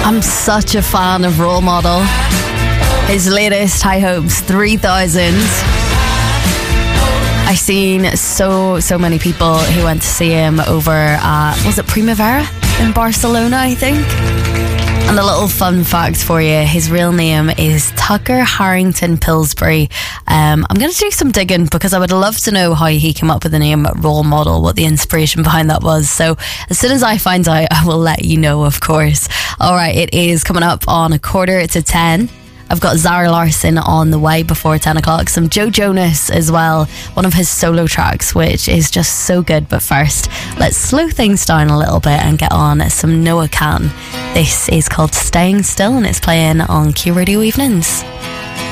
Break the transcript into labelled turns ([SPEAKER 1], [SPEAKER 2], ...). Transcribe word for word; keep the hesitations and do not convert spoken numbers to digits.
[SPEAKER 1] I'm such a fan of Role Model. His latest, High Hopes three thousand. I've seen so, so many people who went to see him over at, was it Primavera in Barcelona, I think? And a little fun fact for you, his real name is Tucker Harrington Pillsbury. Um, I'm going to do some digging because I would love to know how he came up with the name Role Model, what the inspiration behind that was. So as soon as I find out, I will let you know, of course. All right, it is coming up on a quarter to ten. I've got Zara Larsson on the way before ten o'clock. Some Joe Jonas as well. One of his solo tracks, which is just so good. But first, let's slow things down a little bit and get on some Noah Kahan. This is called Staying Still and it's playing on Q Radio Evenings.